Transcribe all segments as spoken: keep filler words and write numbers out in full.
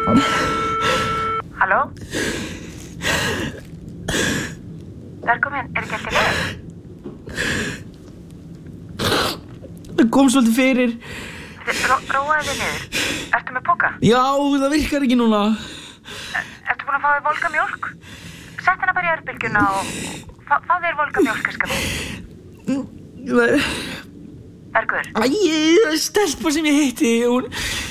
Halló? Velkomin, er ekki allt í lagi? Það kom svolítið fyrir. Ró, róaðu þig niður. Ertu með poka? Já, það virkar ekki núna. Er, ertu búin að fá þér volga mjólk? Sett hana bara í örbylgjuna og fá, fá þér volga mjólk, skam. Bergur? Æ, það er stelpa sem ég hitti. Hún...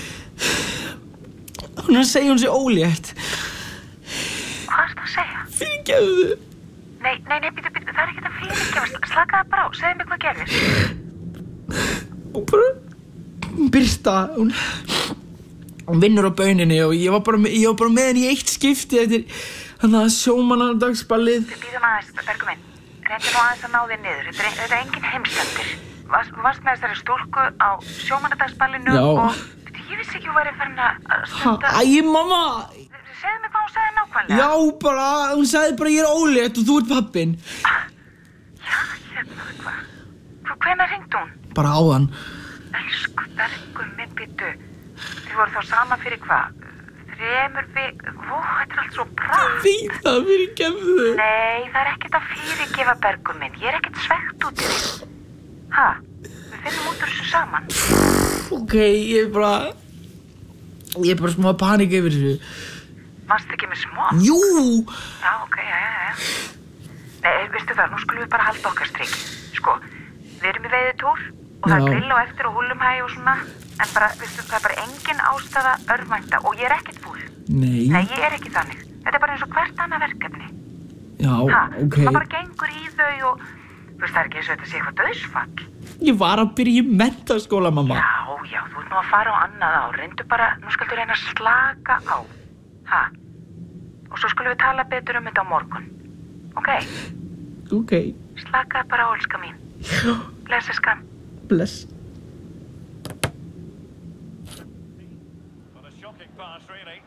Hún er að segja hún sé ólétt. Hvað ertu að segja? Fyrirgefðu. Nei, nei, nei, býtu, býtu, það er ekkert að fyrirgefa. Slakaðu bara á, segðu mig hvað gerðist. Hún bara... Birta, hún... Hún vinnur á bauninni og ég var bara með, ég var bara með henni í eitt skipti eftir þannig að sjómannadagsballið. Við býðum aðeins, Bergur minn. Reyndu nú aðeins að ná þér niður. Þetta er, þetta er engin heimsendir. Varst, varst með þessari stúlku á sjómannadagsballinu Já. og... Ég vissi ekki þú væri farin að stunda... Æ, mamma! Segðu mig hvað hún sagði nákvæmlega. Já, bara, hún sagði bara ég er ólétt og þú ert pappinn. Ah, já, hérna, hvað? Hvenær hringdi hún? Bara áðan. Elsku Bergur minn, býttu. Þið voru þá saman fyrir hvað? Þremur við... Ó, þetta er allt svo bratt. Fín það fyrirgefðu. Nei, það er ekkert að fyrirgefa Bergur minn. Ég er ekkert svegt út í því. Ha? Við finnum út úr þessu saman. Ok, ég er bara... Ég er bara smá panik yfir þessu. Manstu ekki með smá? Jú! Já, ok, já, já, já. Nei, veistu það, nú skulum við bara halda okkar strik. Sko, við erum í veiðitúr og það er grill á eftir og húllumhæ og svona. En bara, veistu, það er bara engin ástæða örvænta og ég er ekkert fúl. Nei. Nei, ég er ekki þannig. Þetta er bara eins og hvert annað verkefni. Já, ha, ok. Það bara gengur í þau og... Þú veist, það er ekki eins og þetta sé eitthvað dauðsfall. Ég var að byrja í menntaskóla, mamma. Já, já, þú ert nú að fara á annað ár. Reyndu bara, nú skaldu reyna að slaka á. Ha? Og svo skulum við tala betur um þetta á morgun. Ok? Ok. Slakaðu bara á, elska mín. Já. Bless, skam. Bless. What a shocking pass, really.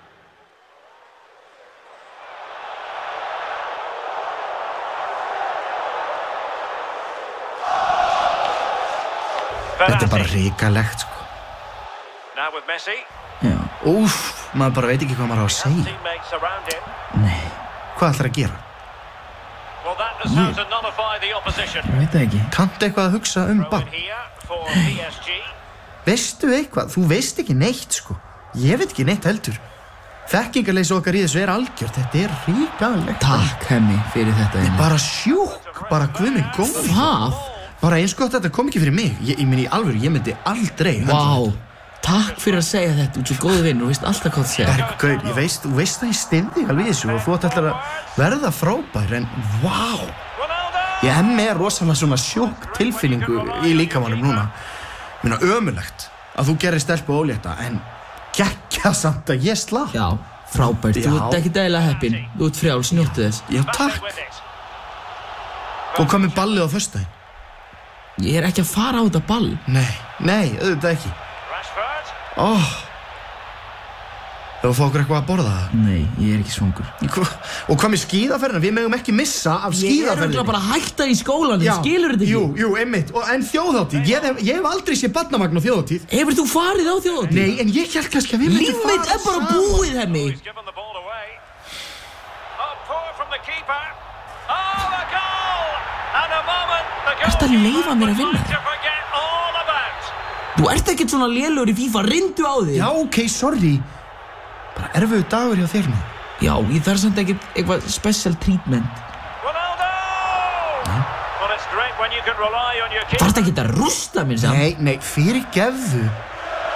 Þetta er bara hrikalegt, sko. Now with Messi. Já. Úff, maður bara veit ekki hvað maður á að segja. Teammates around him. Nei, hvað ætlar að gera? Well, that is how to nullify the opposition. Ég veit það ekki. Kanntu eitthvað að hugsa um Throw barn? in here for P S G. Veistu eitthvað? Þú veist ekki neitt, sko. Ég veit ekki neitt heldur. Þekkingarleysi okkar í þessu er algjört. Þetta er hrikalegt. Takk, Hemmi, fyrir þetta. Þetta er bara sjúk, bara guð minn góður. Hvað? Bara eins gott að þetta kom ekki fyrir mig. Ég, ég minn í alvöru, ég myndi aldrei. Vá, takk fyrir að segja þetta. Þú ert svo góð vinn og veist alltaf hvað það segja. Bergur, ég veist, þú veist að ég styndi þig alveg í þessu og þú ætlar að verða frábær, en vá. Ég hef með rosalega svona sjokk tilfinningu í líkamannum núna. Ég meina, ömurlegt að þú gerir stelpu ólétta, en geggja samt að ég slapp. Já, frábært. Þú Já. ert ekki dægilega heppinn. Þú ert frjáls, njóttu þess. Já, takk. Og hvað með ballið á föstudaginn? Ég er ekki að fara á þetta ball. Nei, nei, auðvitað ekki. Rashford. Óh. Hefur þú fá okkur eitthvað að borða það? Nei, ég er ekki svangur. Og hvað með skíðaferðina? Við megum ekki missa af Ég er skíðaferðinni. örugglega bara að hætta í skólanum, skilur þetta ekki? Jú, jú, einmitt. Og en þjóðhátíð, ég hef, ég hef aldrei séð barnamagn á þjóðhátíð. Hefur þú farið á þjóðhátíð? Nei, en ég hélt kannski að við myndum Líf mitt er bara búið, Hemmi. He's given the ball away. Oh, poor from the keeper. Oh, a goal! And a moment the Ertu að leyfa mér að vinna? to forget all about. Þú ert ekkert svona lélegur í FIFA, reyndu á þig. Já, ok, sorry. Bara erfiður dagur hjá þér nú. Já, ég þarf samt ekkert eitthvað special treatment. Ronaldo! Well, it's great when you can rely on your keeper. Þarftu ekkert að rústa mér samt. Nei, nei, fyrirgefðu.